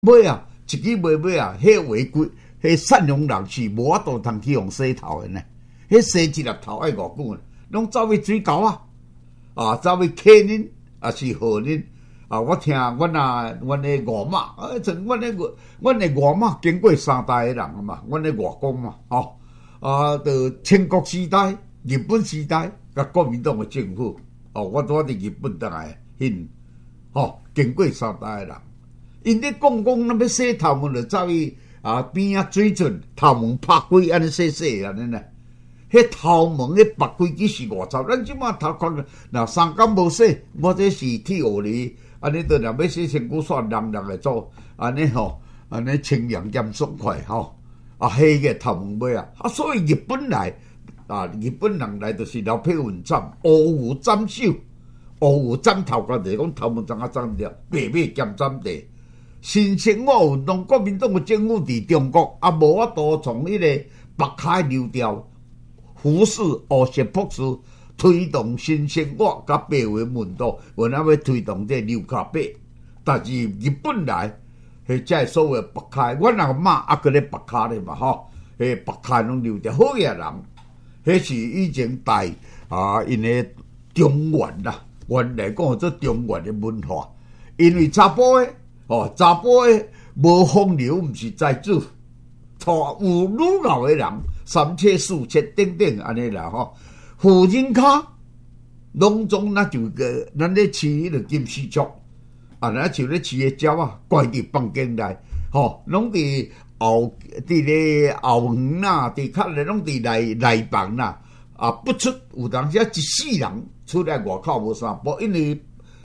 买啊，一支买啊，迄违规，迄善良人士无法度通去用洗头的呢。迄洗一粒头爱偌久呢？拢走去水沟啊，走去客人啊是好人啊。我听阮的外妈，阮的外妈经过3代的人嘛，阮的外公嘛，到清国时代、日本时代，甲国民党的政府，我伫日本倒来迄，经过3代的人，因咧讲咱要洗头毛，就走去边仔水圳头毛拍开，安尼洗安尼呢。迄头毛迄拔规矩是50，咱即马头壳若3工无洗，我这是铁学哩，安尼都若要洗身躯刷人会做，安尼安尼清凉兼爽快迄个头毛尾所以日本人来就是老配文斩，乌有斩首，乌有斩头壳，就是讲头毛怎斩掉，白马兼斩地。新生活运动，国民党的政府伫中国无法度从迄个北海流调。胡适、乌色博士推动新生活甲白话文度，原来要推动这留卡白，但是日本来，迄即所谓北开，阮阿妈搁咧北开咧嘛迄北开拢留着好嘢人，迄是以前带因的中原啦，原来讲做中原的文化，因为查甫的无风流，毋是在主。有女老的人，3切4切等等安尼啦妇人卡拢总那就个，咱咧饲迄个金丝雀，那像咧饲个鸟关伫房间内，拢伫咧后园啦，伫较咧拢伫内房啦，不出有当时一世人出来外口无啥步，因为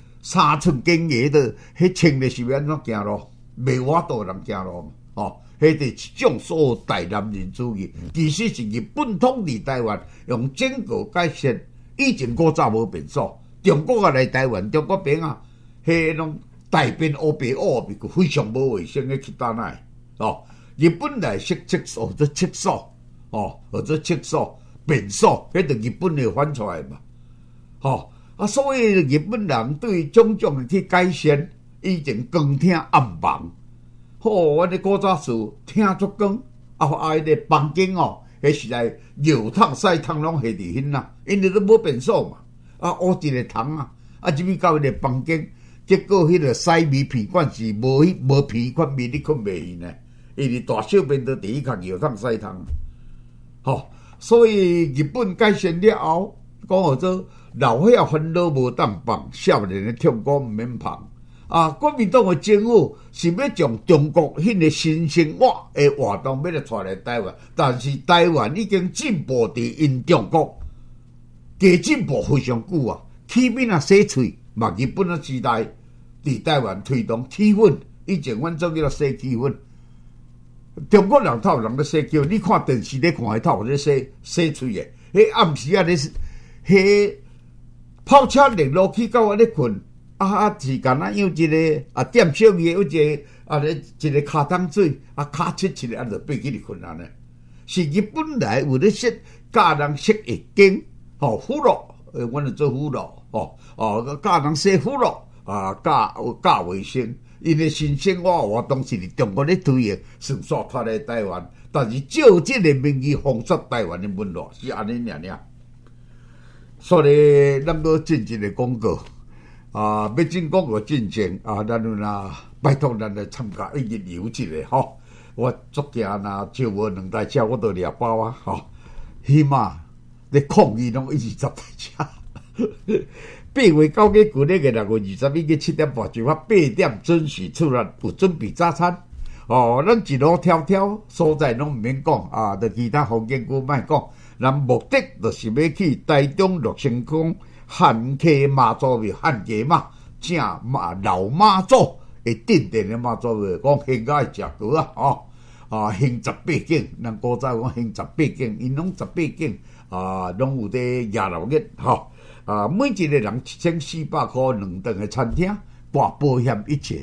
3寸间野的，迄穿的是要安怎行路，袂法度人行路嘛，迄是一种所谓大男人主义，其实是日本统治台湾，用整个改善。以前古早无变数，中国来台湾，中国边迄种大便乌白，非常无卫生的去倒来。日本来色素或者色素，或者色素变数，迄就日本的反出来嘛。所以日本人对种种的去改善，以前光听暗房。阮的古早事听足光，迄个房间迄是来热汤晒汤拢下伫迄啦，因为都无变数嘛，乌一个桶入去到迄个房间，结果迄个洗米鼻管是无鼻管味，你困袂去呢，因为大小便都伫迄较热汤晒汤，所以日本改善了后，讲号做老岁仔烦恼无当放，少年的痛苦毋免旁。国民党的政府是要将中国迄个新生活的活动要来带来台湾，但是台湾已经进步伫因中国，加进步非常久起面洗喙嘛，日本的时代伫台湾推动气粉，以前阮做叫洗气粉，中国人头人咧洗气粉，你看电视咧看迄头咧洗喙的，迄暗时咧迄泡车连落去到咧困。是干那用一个点小味，有一个一个卡当水卡切一个就爬起嚟困难呢。是日本来有咧说教人洗会经腐肉，阮就做腐肉教人洗腐肉教卫生，因为新生活活动是伫中国咧推行，顺续拖来台湾，但是照这个名义封杀台湾的文化是安尼尔。所以咱要进一个广告。要进广告进前咱拜托咱来参加一日游一下我足惊招无2台车，我都掠包起码咧抗议拢20台车。8月9日旧日个6月21日7点半就8点准时出来，有准备早餐。咱一路挑所在拢毋免讲就其他风景区莫讲，咱目的就是要去台中鹿成宫。汉客妈祖庙，汉家妈正老妈祖会镇定的妈祖庙，讲现在食过兴18景，咱古早讲兴18景，因拢18景拢有伫廿6日每一个人1400块2顿的餐厅，挂保险一切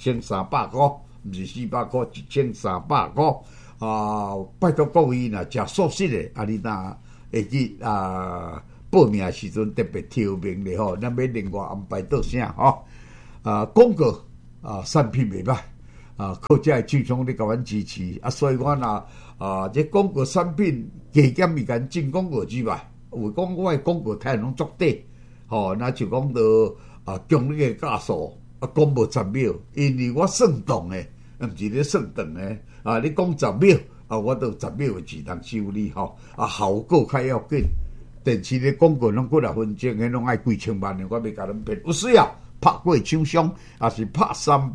1300块，毋是400块，1300块拜托各位若食素食的，你若会去报名的时阵特别挑明咧咱要另外安排倒啥广告产品袂歹靠这厂商咧甲阮支持所以我这广告产品加减伊间进广告之外，有讲我的广告太拢足短，那就讲到强烈的假数讲无10秒，因为我算长的，毋是咧算长的你讲10秒我就10秒的自动收你效果较要紧。电视的广告拢几6分钟，迄拢爱几千万的，我袂甲恁骗。有需要拍过厂商，也是拍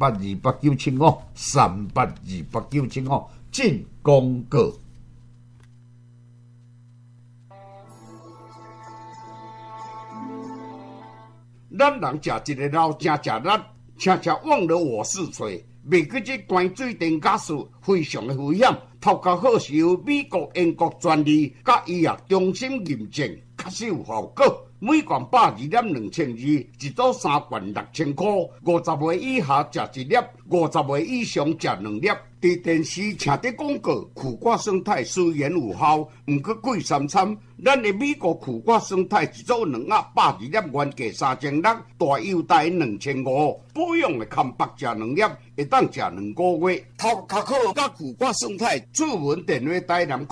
3828975，3828975进广告。 咱人食一个老正食力，常常忘了我是谁。未记这关水电假事非常的危险，头壳好是由美国、英国专利，甲医药中心认证，确实有效果。每罐82.2002，一组3罐6000块。50岁以下食1粒，50岁以上食2粒。伫电视请的广告，苦瓜生态虽然有效，毋过贵3餐。咱的美国苦瓜生态一组2盒102粒，原价3600，大优待2500，保养的康白食2粒，会当食2个月。头壳好甲苦瓜生态，主文电话台南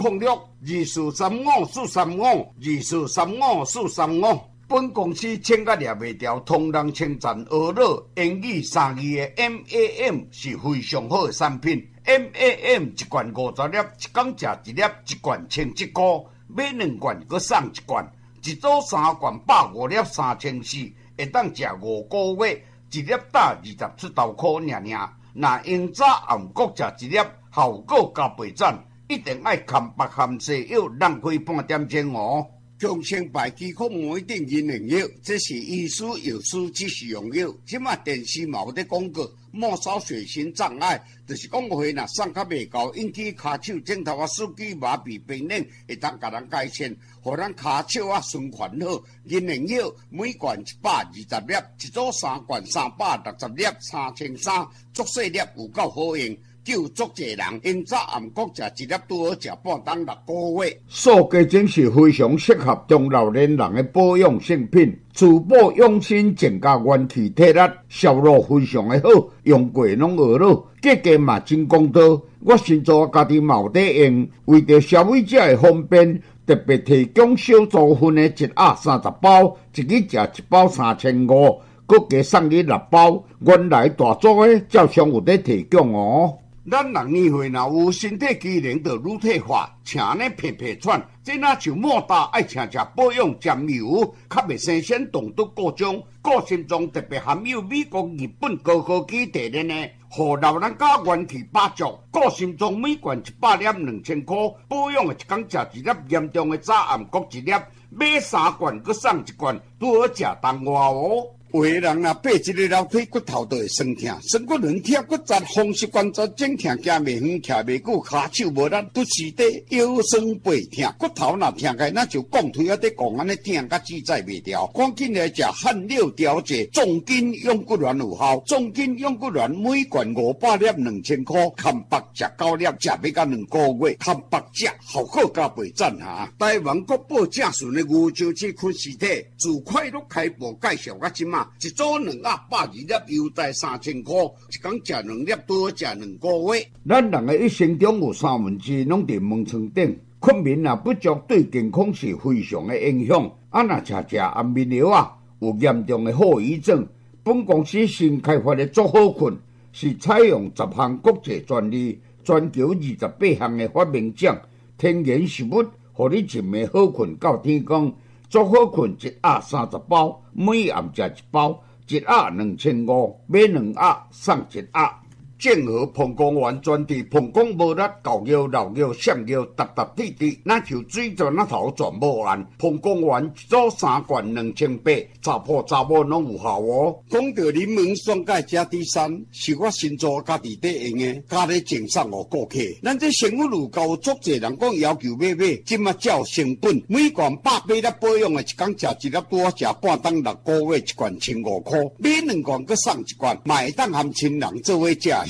0624354524352435。本公司请甲掠袂掉，同人称赞俄乐英语3字的 MAM 是非常好的产品。MAM 一罐50粒，一天食1粒，一罐1100块，买2罐阁送1罐，一组3罐105粒3400，会当食5个月，一粒打27头块尔。若用早暗晡食1粒，效果加倍赞，一定爱含白含西药，浪费半点钟哦。强生牌肌壳膜一定银灵药，这是医师药师指示用药。即马电视嘛有咧广告，末梢血型障碍，就是讲话若送较袂够，引起骹手指头手指麻痹病人，会当甲人改善，互咱骹手循环好。银灵药每罐120粒，一组3罐360粒，3300，足细粒有够好用。救足济人，因早暗晡食1粒，拄好食半当6个月。 塑胶精是非常适合中老年人的保养性品，滋补养生，增加元气体力，效果非常的好，用过拢学了，价格嘛真公道。我先做家己嘛有在用，为着消费者的方便，特别提供小组分的1盒30包，一日食1包3500，搁加送你6包。原来大组的照常有在提供哦。 咱人年岁若有身体机能就乳退化，请呢皮皮喘，这若像莫大爱请食保养沾油，较袂生鲜动毒各种，个性中特别含有美国、日本高科技提炼的，互老人家元气百足。个性中每罐100粒2000块，保养的一天食1粒，严重的早暗晡1粒，买3罐阁送1罐，拄好食当外哦。有个人若爬一个楼梯，骨头就会酸痛，酸骨软痛骨折，风湿关节整痛，行袂远，徛袂久，骹手无力，拄时底腰酸背痛，骨头若痛开，那就讲腿啊在讲安尼痛，甲自在袂掉。赶紧来食汗六调节，重筋养骨丸有效，重筋养骨丸每罐500粒2000块，看白食9粒，食要到2个月，看白食效果加倍赞哈！台湾国宝正顺的牛樟芝昆实体，自快乐开播介绍到即马。一组2盒120粒，优待3000块，一天食2粒，拄好食2个月。 咱人的一生中有1/3拢伫门床顶，困眠啊不足对健康是非常的影响。若食安眠药有严重的后遗症。本公司新开发的足好困，是采用10项国际专利，全球28项的发明奖，天然食物，互你一暝好困到天光。足好困1盒30包，每暗食1包，1盒2500，买2盒送1盒。健和膀胱丸专治膀胱无力、狗腰、老腰、闪腰、搭滴，那就水泉那头全无完。膀胱丸一组3罐2800，查甫查某拢有效哦。讲到柠檬酸钙加 D3，是我新做家己在用的，家里赠送予顾客。咱这生活路高，足侪人讲要求买，即马照成本，每罐180粒保养的，一天食1粒，拄好食半当6个月，一罐1500块，买2罐阁送1罐，嘛会当含亲人做伙食。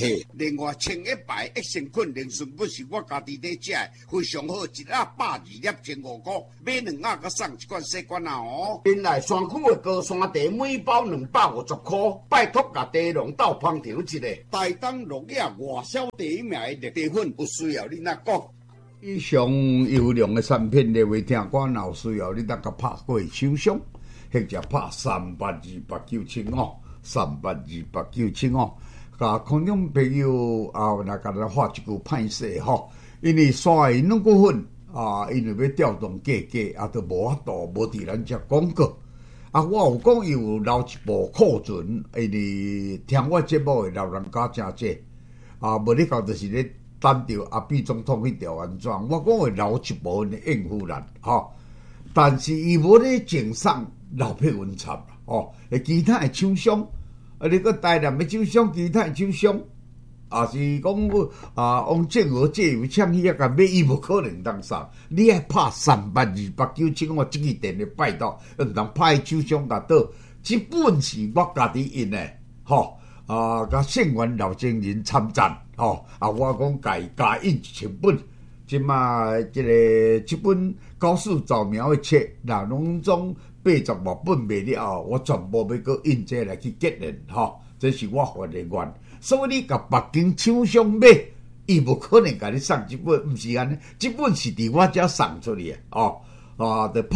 系。另外，1,100益生菌莲顺粉是我家己在食的，非常好，一盒120粒1.5块，买2盒佮送1罐细罐啊哦。原来山区的高山茶每包250块，拜托甲茶农斗捧场一下。大当落叶外销第一名的绿茶粉，有需要你哪讲？ 以上优良的产品，你会听歌有需要，你当甲拍过手商，或者拍3828975，3828975。甲空中朋友来甲咱发一句歹势吼，因为山的软骨粉因为要调动价格，都无法度无伫咱遮广告。我有讲有留一部库存，因为听我节目的老人家真济无你讲就是咧。等着比总统迄条安怎？我讲会留一部的应付咱但是伊无咧赠送老配文插其他的厂商你个台南的厂商，其他的厂商是讲王建娥借由抢去甲买，伊无可能当送。你爱拍3828975，我即个电的拜托，毋通拍厂商甲倒。这本是我家己印的甲县员老精人参赞我讲加印1000本，即马这本高速扫描的册，若拢总80多本卖了我全部要搁印这来去结连这是我发的愿。所以你甲别间厂商买，伊无可能甲你送这本，毋是安尼，这本是伫我遮送出去的就拍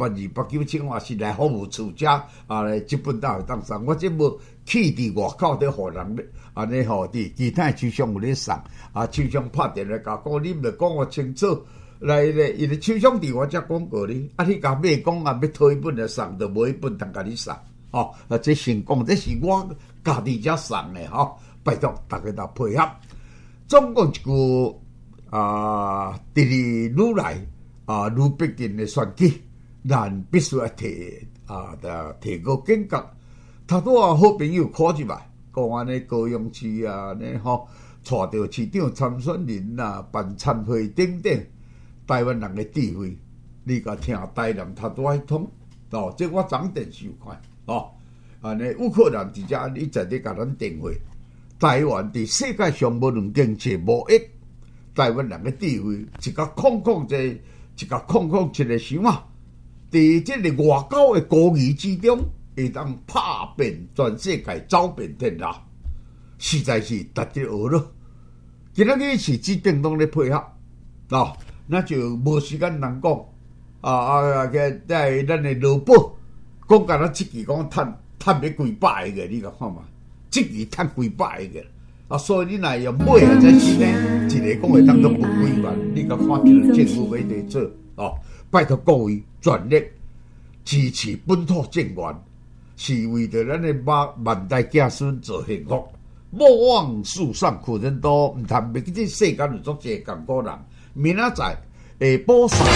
3828975是来服务厝遮这本才会当送，我这无去伫外口伫互人安尼伫其他厂商有咧送厂商拍电话甲讲，你毋着讲我清楚来咧，因为厂商伫我遮广告咧，你甲买讲要讨一本来送，就无一本通甲你送这成功，这是我家己遮送的拜托大家来配合。总共一句第二愈来愈逼近的选举，咱必须要提高警觉。头拄好朋友看入来，讲安尼高雄市带着市长参选人办参会等等，台湾人的智慧，你甲听台南头拄爱通这我昨电视有看安尼乌克兰直接一直咧甲咱电话，台湾伫世界上无论经济无益，台湾人的智慧一个空一个想伫这个外交的高义之中，会当拍遍全世界，走遍天下，实在是值得学咯。今仔日是指定拢咧配合那就无时间人讲在咱的劳保讲甲咱即期讲趁要几百个，你甲看嘛，即期趁几百个所以你若要买在时间，一个讲会当都无几万，你甲看这个政府要伫做拜托各位全力支持本土政权，是为着咱的万代子孙做幸福。莫忘树上苦人多，毋通袂记这世间有足济艰苦人。明仔载下晡3。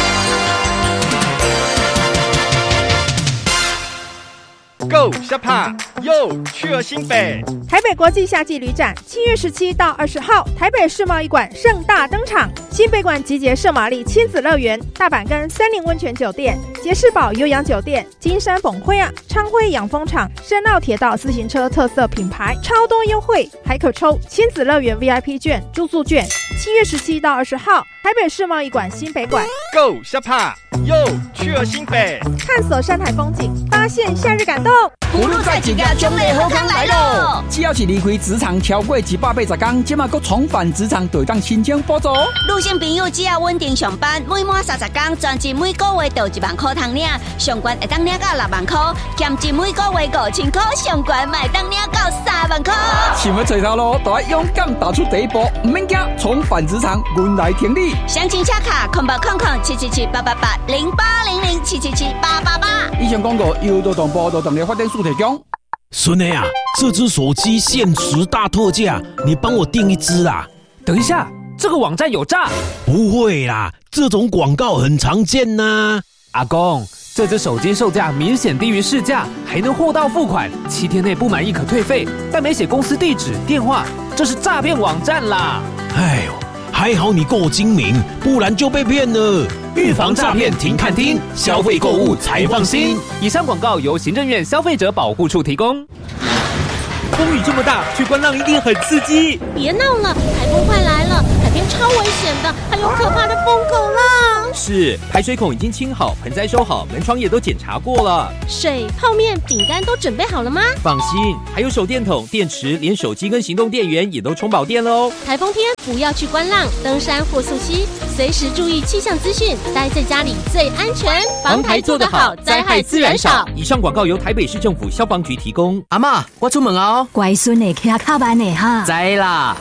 Go 下趴又去了新北。 台北国际夏季旅展7月17到20号，台北世贸易馆盛大登场。新北馆集结圣玛丽亲子乐园、大阪跟森林温泉酒店、杰士堡悠扬酒店、金山本会昌辉养蜂场、深澳铁道自行车特色品牌，超多优惠，还可抽亲子乐园 VIP 券、住宿券。7月17到20号，台北世贸易馆新北馆。 Go 下趴又去了新北， 探索山海风景，发现夏日感动。 葫芦菜一家奖励好康来咯！只要是离开职场超过180天，即马搁重返职场，就当申请补助。 女性朋友只要稳定上班，每满30天，全职每个月就1万块通领，上悬会当领到6万块，兼职每个月5000块，上悬会当领到3万块。 想要找头路，就要勇敢踏出第一步，唔免惊，重返职场，阮来挺你。 详情洽卡0800-777-888，0800-777-888。 以上广告由劳动部劳动力发展署提供。 孙女啊，这只手机限时大特价，你帮我订一只啊！ 等一下，这个网站有诈？ 不会啦，这种广告很常见呐。 阿公，这只手机售价明显低于市价，还能货到付款，7天内不满意可退费，但没写公司地址、电话，这是诈骗网站啦！ 哎呦，还好你够精明，不然就被骗了。预防诈骗，停看听，消费购物才放心。 以上广告由行政院消费者保护处提供。 风雨这么大，去观浪一定很刺激。 别闹了，台风快来了，海边超危险的，还有可怕的疯狗浪。 是，排水孔已经清好，盆栽收好，门窗也都检查过了。 水、泡面、饼干都准备好了吗？ 放心，还有手电筒、电池，连手机跟行动电源也都充饱电了哦。 台风天不要去观浪、登山或溯溪，随时注意气象资讯，待在家里最安全。 防台做得好，灾害自然少。以上广告由台北市政府消防局提供。 阿嬷，我出门哦。 乖孙的骑较慢的哈。 知啦。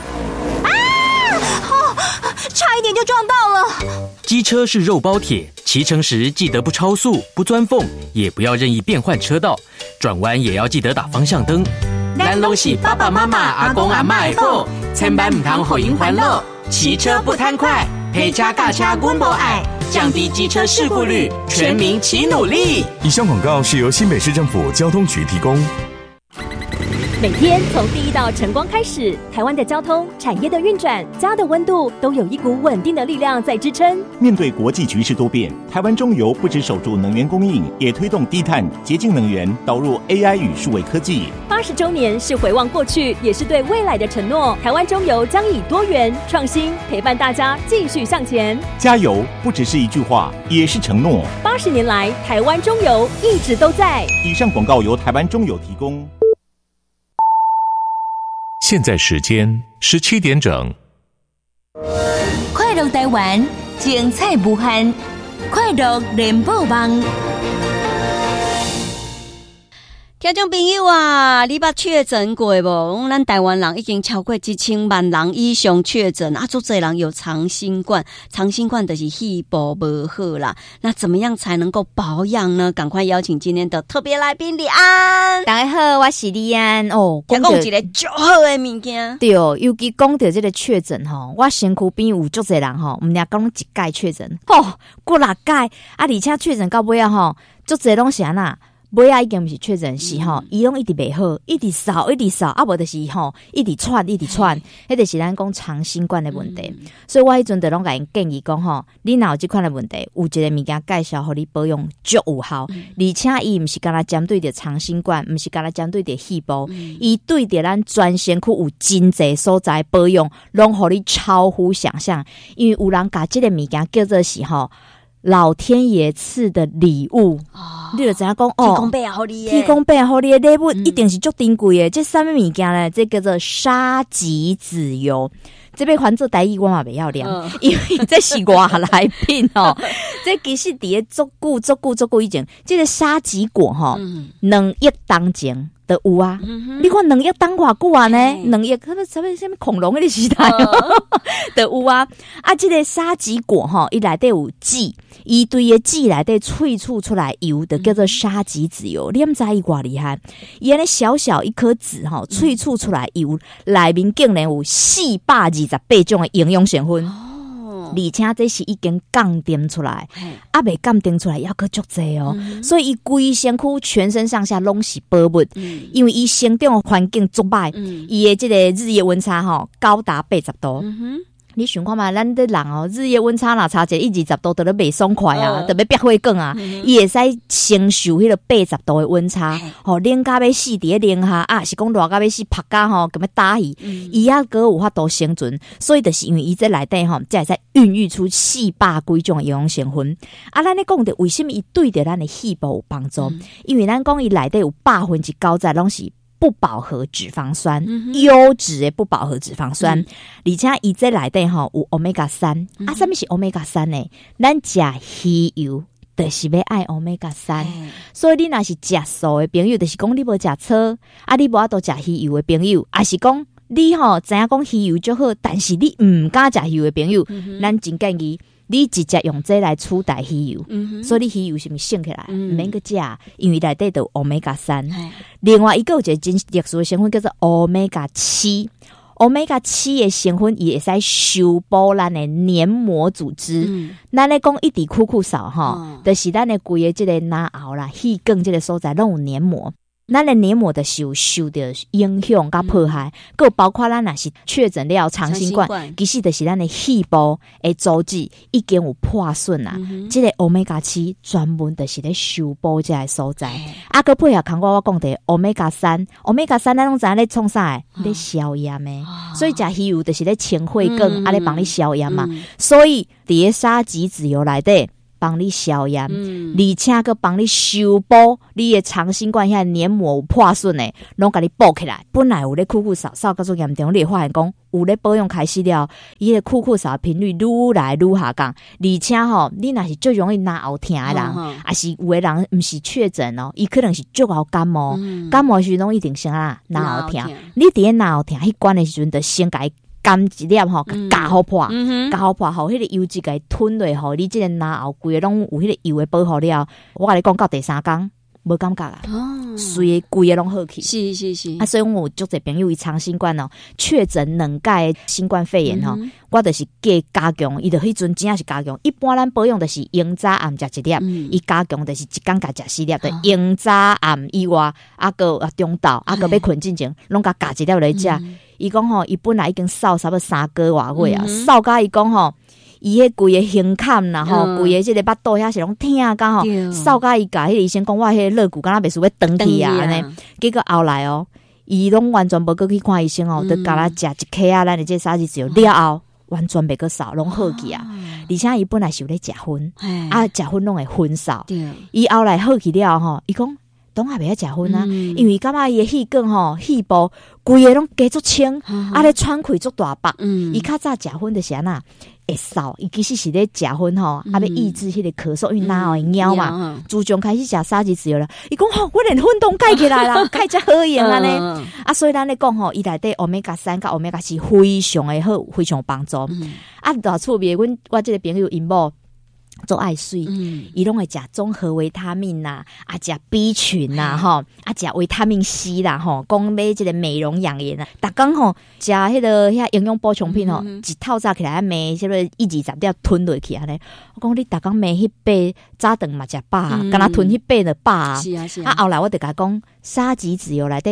差一点就撞到了。 机车是肉包铁，骑乘时记得不超速、不钻缝，也不要任意变换车道，转弯也要记得打方向灯。 咱拢是爸爸妈妈、阿公阿嬷的好，千万唔通互因烦恼。骑车不贪快，陪车驾车阮无爱，降低机车事故率，全民齐努力。 以上广告是由新北市政府交通局提供。 每天从第一道晨光开始，台湾的交通、产业的运转、家的温度，都有一股稳定的力量在支撑。 面对国际局势多变，台湾中油不只守住能源供应，也推动低碳、洁净能源，导入 AI 与数位科技。 80周年是回望过去，也是对未来的承诺。台湾中油将以多元、创新陪伴大家继续向前。 加油不只是一句话，也是承诺。 80年来，台湾中油一直都在。 以上广告由台湾中油提供。 现在时间17点整。 快乐台湾，精彩无限，快乐联播网。 听众朋友啊，你捌确诊过无？咱台湾人已经超过1000万人以上确诊，啊，足侪人有长新冠，长新冠就是肺部不好啦。那怎么样才能够保养呢？赶快邀请今天的特别来宾李安。 大家好，我是李安哦。 讲一个最好的物件。 对，尤其讲到这个确诊吼，我身躯边有足侪人吼，毋俩讲一届确诊，吼，过6届啊，而且确诊到尾啊吼，足侪拢是安那。尾仔已经毋是确诊是吼，伊拢一直袂好，一直扫，啊无就是吼，一直喘，迄就是咱讲长新冠的问题。所以我迄阵就拢甲因建议讲吼，你若有即款的问题，有一个物件介绍互你保养足有效，而且伊毋是干那针对着长新冠，毋是干那针对着肺部，伊对着咱全身躯有真侪所在保养，拢互你超乎想象。因为有人甲即个物件叫做是吼。老天爷赐的礼物，你就知影讲哦， 天公伯也好你耶， 天公伯也好你的礼物一定是足珍贵的。这什么物件呢？这叫做沙棘子油。这边还做台语我嘛不要念，因为这是外来品哦。这其实伫咧足久以前，这个沙棘果吼，2亿当前。的有啊，你看2亿当偌久啊呢？2亿可能什么恐龙的时代的有啊。啊，这个沙棘果吼，伊内底有籽，伊对个籽内底萃取出来油的叫做沙棘子油。你毋知伊偌厉害？伊安尼小小一颗籽吼，萃取出来油内面竟然有428种的营养成分。而且这是已经降点出来，啊未降点出来要搁足济哦，所以伊规身躯全身上下拢是宝物，因为伊生长的环境足歹，伊的这个日夜温差吼高达80度。你想看嘛，咱的人哦，日夜温差若差一120度，都咧袂爽快啊，都要憋火梗啊，伊会使承受迄个80度的温差，吼，冷甲要死伫咧零下啊，是讲热甲要死，拍甲吼，咁要打伊，伊啊个有法度生存，所以就是因为伊在内底吼，才会使孕育出400几种营养成分。啊，咱咧讲的为什么伊对着咱的肺部有帮助？因为咱讲伊内底有90%拢是。不饱和脂肪酸，优质的不饱和脂肪酸，而且伊在内底吼有 omega 3啊，什么是 omega 3呢？咱食鱼油就是要爱 omega 3，所以你若是食素的朋友，就是讲你无食草，啊，你无法度食鱼油的朋友，啊是讲你吼知影讲鱼油就好，但是你唔敢食鱼油的朋友，咱真建议。你直接用这来取代鱼油，所以你鱼油是毋是省起来，唔免去食，因为内底有 omega 3。另外一个有一个真特殊的成分叫做 omega 7。omega 7的成分也会使修补咱的黏膜组织。咱咧讲一直酷扫吼，就是咱的规个这个哪熬啦、气更这个所在拢有黏膜。 咱的黏膜的受到影响甲破坏，佮包括咱若是确诊了长新冠，其实就是咱的细胞的组织已经有破损啦。这个 Omega 7专门就是咧修补这个所在，啊，佮配合刚刚我讲的 Omega 3，Omega 3咱拢知影咧创啥的？咧消炎的，所以食鱼油就是咧清血管，啊咧帮你消炎嘛。所以伫沙棘子油内底帮你消炎，而且佮帮你修补你的长新冠遐黏膜有破损的，拢甲你补起来。本来有咧酷扫扫到做严重，你会发现讲有咧保养开始了，伊个酷扫频率愈来愈下降，而且吼，你若是最容易拿喉疼的人，也是有的人毋是确诊哦，伊可能是足喉感冒，感冒时拢一定先拿喉疼。你伫咧拿喉疼迄关的时阵，就先甲伊甘一粒吼，加好破，加好破，互迄个油脂给吞落，互你即个拿喉规个拢有迄个油的保护了。我甲你讲到第3天，无感觉啊，随规个拢好去。是啊，所以我有足侪朋友伊长新冠哦，确诊2届新冠肺炎吼，我就是加强，伊就迄阵真正是加强。一般咱保养就是用早暗食1粒，伊加强就是一天加食4粒，就用早暗以外，啊个中昼，啊个要困之前，拢加1粒来食。伊讲吼，伊本来已经扫差不多3个月啊，扫甲伊讲吼，伊迄规个胸坎啦吼，规个即个巴肚遐是拢疼甲吼，扫甲伊甲迄个医生讲，我迄个肋骨敢若袂输要断去啊安尼。结果后来哦，伊拢完全无过去看医生哦，就甲咱食一颗啊，咱的这沙棘子油了后，完全袂个扫，拢好去啊。而且伊本来是有咧食薰，啊食薰拢会薰扫，伊后来好去了吼，伊讲。拢也袂晓食薰啊，因为感觉伊的气管吼、细胞规个拢加足清，啊咧喘气足大白。伊较早食薰就是安那会扫，伊其实是咧食薰吼，啊要抑制迄个咳嗽，因为哪会枵嘛。自从开始食沙棘子油了，伊讲吼，我连运动改起来啦，改遮好用安尼。啊，所以咱咧讲吼，伊内底 Omega 3甲 Omega 4非常的好，非常有帮助。啊，大趣味，我这个朋友因某。做爱水，伊拢会食综合维他命啦，啊食 B 群啦，吼，啊食维他命 C 啦，吼，讲买即个美容养颜啊，逐工吼食迄个遐营养补充品吼，一套早起来买即个1-20粒吞落去安尼。我讲你逐工买迄杯早顿嘛食饱，敢若吞迄杯就饱啊。是啊是啊。啊后来我就甲讲，沙棘子油内底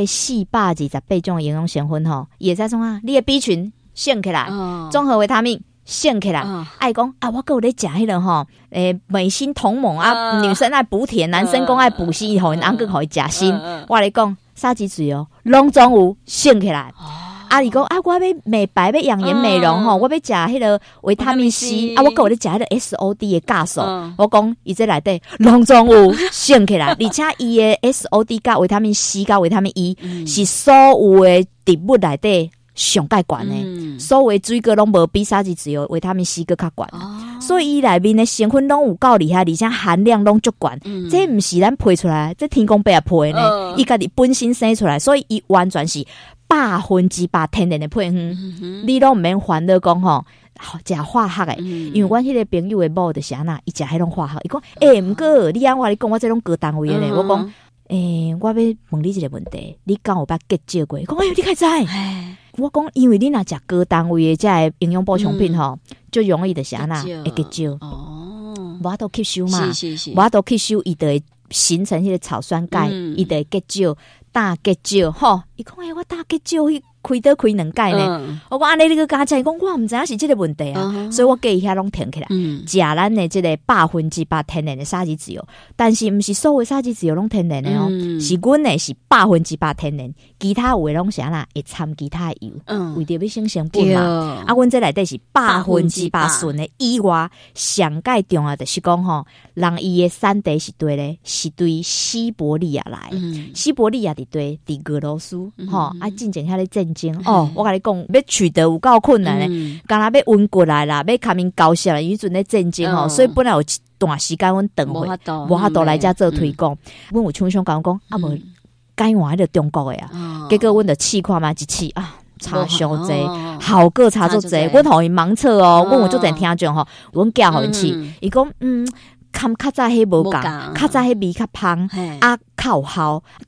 428种营养成分吼，伊会使创啊，你的 B 群升起来，综合维他命。升起来，爱讲啊，我有咧食迄个吼，美心同盟啊，女生爱补铁，男生讲爱补硒，互因安个互伊食锌。我咧讲沙棘子油，拢总有升起来。啊，伊讲啊，我要美白，要养颜美容吼，我要食迄个维他命 C， 啊，我有咧食迄个 SOD 的酵素。我讲伊这内底拢总有升起来，而且伊的 SOD 甲维他命 C 甲维他命 E 是所有的植物内底。上介悬的，所有水果拢无比沙棘子油维他命 C 个较悬，所以伊内面的成分拢有够厉害，而且含量拢足悬。这毋是咱配出来，这天公伯也配呢，伊家己本身生出来，所以伊完全是100%天然的配方，你拢毋免烦恼讲吼。食化学的，因为阮迄个朋友的某就是安那，伊食迄种化学，伊讲毋过你安我你讲我这种高单位的咧，我讲我要问你一个问题，你敢有捌结石过？讲你开知？我讲，因为你若食高单位的这营养补充品吼，就容易就是安那会结石哦，无法度吸收嘛，无法度吸收，伊就会形成迄个草酸钙，伊就会结石、大结石吼。伊讲我大结石开刀开2届呢，我讲安尼你个加起来，讲我毋知影是即个问题啊，所以我建议遐拢停起来，食咱的即个100%天然的沙棘子油，但是毋是所有沙棘子油拢天然的哦，是阮的是100%天然，其他有的拢是安那会掺其他的油，为着要省成本嘛。啊，阮这内底是100%纯的以外，上介重要就是讲吼，人伊的产地是对咧，是对西伯利亚来，西伯利亚伫对伫俄罗斯吼，啊，进前遐咧战争哦，我甲你讲，要取得有够困难咧，敢若要运过来啦，要卡面交涉啦，迄阵咧战争吼，所以本来有一段时间阮等会，无法度来遮做推广，阮有厂商甲我讲，啊无改换迄个中国的啊，结果阮就试看嘛，一试啊。差伤济，效果差足济。阮互伊盲测哦，阮有足侪听众吼，阮寄互因试，伊讲较早迄无共，较早迄味较芳，啊较有效，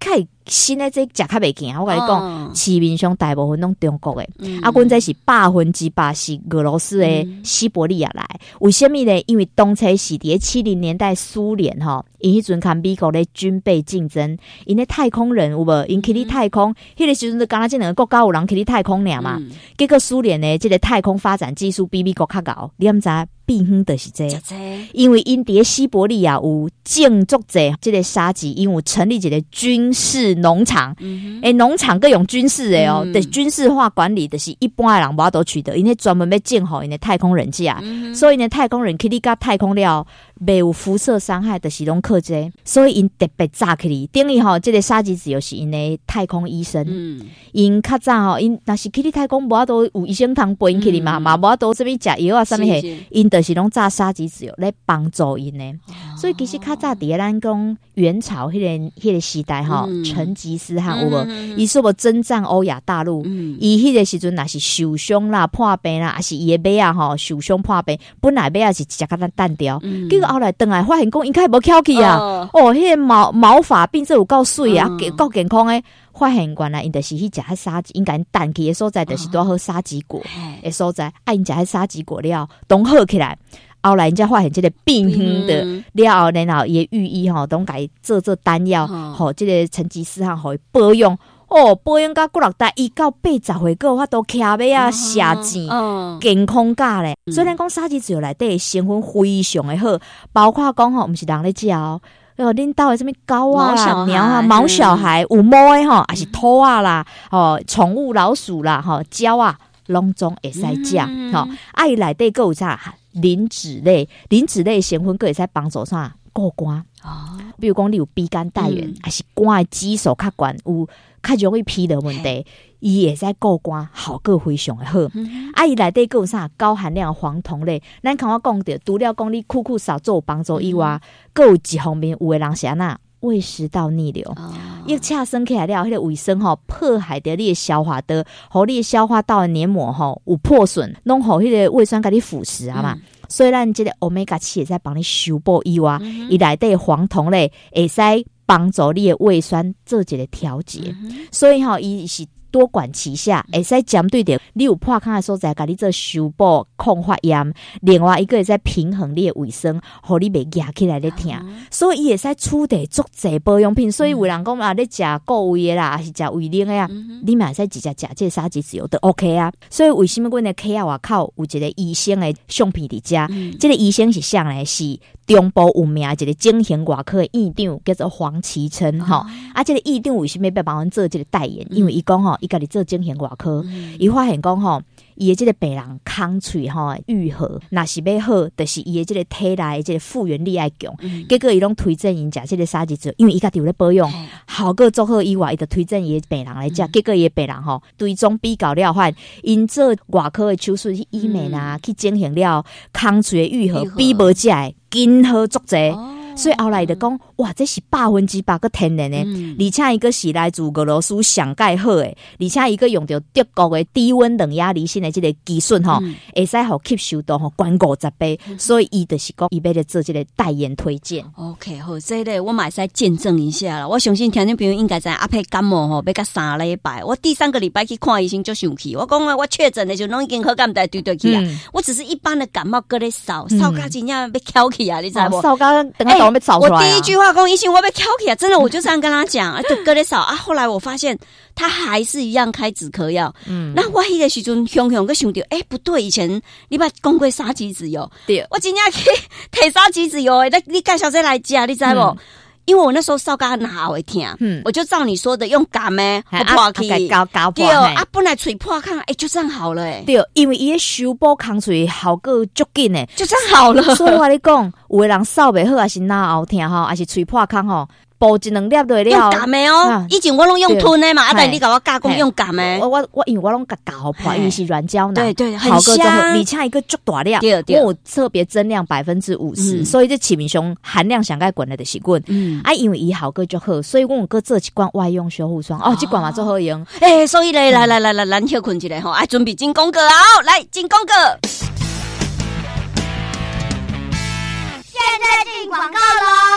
新的这食较袂行，我跟你讲，市面上大部分拢中国的，阮这是100%是俄罗斯的西伯利亚来。为什么呢？因为当初是伫70年代苏联因迄阵看美国咧军备竞争，因咧太空人有无？因去哩太空，迄个时阵就敢若这两个国家有人去哩太空尔嘛。结果苏联呢，这个太空发展技术比美国较高，你毋知变远就是这，因为因伫西伯利亚有种足侪这个沙棘，因有成立一个军事农场，农场各用军事的的军事化管理，就是一般的人无法度取得，因为专门要建好因的太空人架，所以呢太空人去哩甲太空了。袂有辐射伤害的是拢靠这，所以因特别早起哩。等于这个沙棘子又是因的太空医生，因较早因若是去哩太空无法度有医生通陪因去哩嘛，无法度什么食药啊什么嘿，因就是拢炸沙棘子药来帮助因呢。所以其实较早伫咱讲元朝迄个时代成吉思汗有无？伊说无征战欧亚大陆，伊迄个时阵若是受伤啦、破病啦，还是伊的马啊受伤破病，本来马是一只甲咱单掉，结果后来回来发现讲，应该无翘起啊！迄个毛发变做有够水啊，够健康诶！发现原来因就是去食迄沙棘，应该淡去诶所在，就是多喝沙棘果诶所在。因食迄沙棘果了，拢好起来。后来人家发现这个病的了后，然后伊寓意拢甲伊做丹药，这个成吉思汗互伊保养。保养到96代，1到80岁个法度骑马啊、射箭、健康架咧。虽然讲沙棘子药内底成分非常的好，包括讲毋是人咧食恁兜的什么狗啊啦、猫啊、毛小孩、有毛的还是兔啊啦、宠物老鼠啦、鸟啊，拢总会使食。伊内底个有啥磷脂类成分，个会使帮助啥过关。比如讲你有鼻肝带源，还是肝的指数较悬，有较容易疲劳问题，伊会使过关，效果非常的好。伊内底有啥高含量黄酮类，咱刚我讲到，除了讲你酷扫做有帮助以外，还有一方面有的人是安那胃食道逆流，一恰生起来了，迄个胃酸破坏掉你的消化道，互你的消化道的黏膜有破损，弄互迄个胃酸甲你腐蚀啊嘛。所以咱这个 Omega 7会使帮你修补以外，伊内底黄酮类会使帮助你的胃酸做一个调节，所以伊是多管齐下，会使针对着你有破孔的所在，甲你做修补、抗发炎。另外一个会使平衡你的胃酸，互你袂压起来咧疼。所以伊会使处理足侪保养品。所以有人讲你食固胃的啦，还是食胃冷的啊，你嘛会使直接食这沙棘子油都 OK 啊。所以为什么阮的 K 外口有一个医生的相片伫遮？这个医生是啥呢？是中部有名一个整形外科的院长，叫做黄奇琛这个院长为什么要帮阮做这个代言？因为伊讲伊家己做整形外科，伊发现讲伊的这个病人空喙愈合，若是要好，就是伊的这个体内的这个复原力爱强。结果伊拢推荐因食这个沙棘子，因为伊家己有咧保养，效果足好以外，伊就推荐伊的病人来食。结果伊的病人追踪比较了，发现因做外科的手术去医美啊，去整形了，空喙的愈合比无食的更好足济。所以后来就讲，哇，这是100%个天然的，而且伊个是来自俄罗斯上盖好的，而且伊个用到德国的低温冷压离心的这个技术会使互吸收到关50倍，所以伊就是讲伊要来做这个代言推荐。 OK， 好，这个我嘛会使见证一下啦。我相信听众朋友应该知阿佩感冒要到3礼拜，我第3个礼拜去看医生就生气，我讲我确诊的就拢已经好感带对去啊，我只是一般的感冒，搁咧扫到真正要翘起啊，你知无？ 扫到等下都要扫出来。 我第一句话讲医生我要翘起啊，真的我就这样跟他讲，就搁咧扫啊。后来我发现他还是一样开止咳药，那我迄个时阵想个想到，不对，以前你捌讲过沙棘子药，对，我真正去摕沙棘子药的，你介绍这来食，你知无？因为我那时候烧到哪会痛，我就照你说的用感冒破去，对啊，本来嘴破孔，就这样好了对，因为伊修补空嘴效果足紧诶， 就这样好了。 所以我跟你讲，有的人扫袂好，还是哪后痛还是嘴破孔补一两粒落了， 用感冒以前我拢用吞的嘛，但你甲我教讲用感冒， 我因为我拢甲搞破，因为是软胶囊， 对， 好个而且一个足大粒，我有特别增量50%，所以这市面上含量上盖滚了的是滚，因为伊好个足好，所以我有个做一罐外用修护霜，这罐嘛最好用， 所以来，咱休困一下吼，准备进广告啊，来进广告。 现在进广告喽！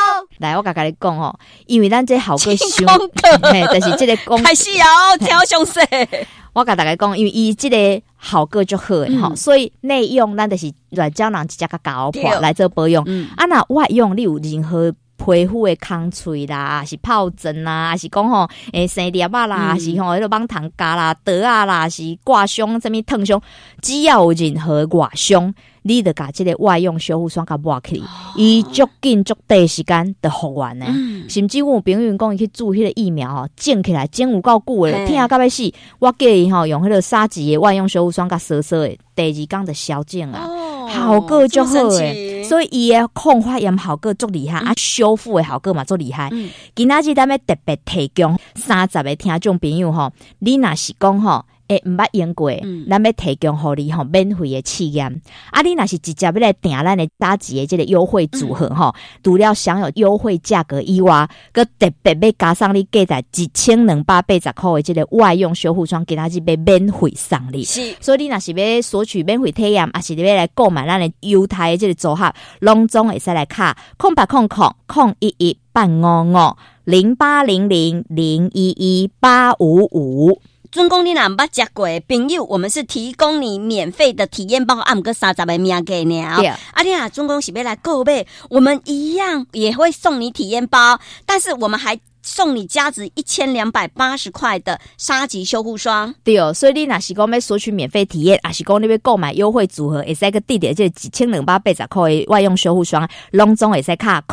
来，我甲你讲哦，因为咱这好个伤，就是这个讲开始哦，挑详细。 我甲大家讲，因为伊这个效果就好诶吼，所以内用咱就是软胶囊直接甲搞破来做保养。啊，那外用你有任何皮肤的空脆啦，是疱疹啦，还是讲吼生粒啊啦，还是吼迄个网糖膠啦、得啊啦，是挂伤、什么烫伤，只要有任何外伤，你就甲这个外用修护霜甲抹起，伊足紧足短时间就复原呢。甚至我有朋友讲伊去注迄个疫苗吼，种起来种有够久诶，疼到要死。我建议吼用迄个沙棘的外用修护霜甲烧烧诶，第二天就消肿啊，效果足好诶。所以伊诶抗发炎效果足厉害，啊修复诶效果嘛足厉害。今仔日咱要特别提供30个听众朋友吼，你若是讲吼。毋捌用过，咱要提供互你吼免费的试验。啊，你若是直接要来订咱的沙棘的这个优惠组合吼，除了享有优惠价格以外，佮特别要加上你价值1280块的这个外用修护霜，今仔日要免费送你。所以你若是要索取免费体验，还是你要来购买咱的优待的这个组合，拢总会使来卡0800-088-0800-0800-011-855。 准公你若捌食过的朋友，我们是提供你免费的体验包，啊，毋过30个名额呢。对，啊，你若准公是要来购买，我们一样也会送你体验包，但是我们还送你价值1280块的沙棘修护霜。 对哦，所以你若是讲要索取免费体验，还是讲你要购买优惠组合，会使个地点这1280块的外用修护霜，拢总会使卡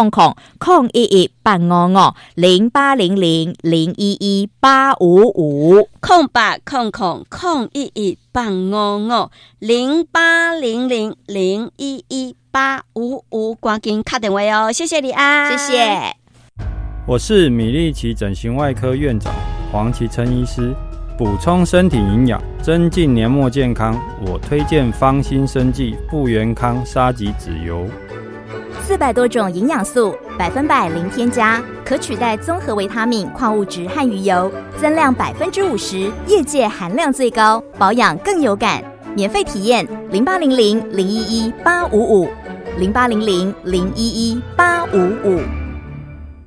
0800-011-855，0800-011-855，赶紧打电话哦，谢谢你啊， 谢谢。 我是米利奇整形外科院长黄启琛医师，补充身体营养，增进年末健康，我推荐芳心生技复原康沙棘籽油。 400多种营养素，100%零添加，可取代综合维他命、矿物质和鱼油，增量50%，业界含量最高，保养更有感。免费体验0800-011-855，0800-011-855。